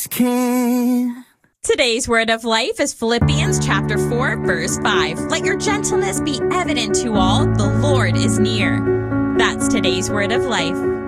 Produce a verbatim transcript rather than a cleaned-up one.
Can. Today's word of life is Philippians chapter four, verse five. Let your gentleness be evident to all. The Lord is near. That's today's word of life.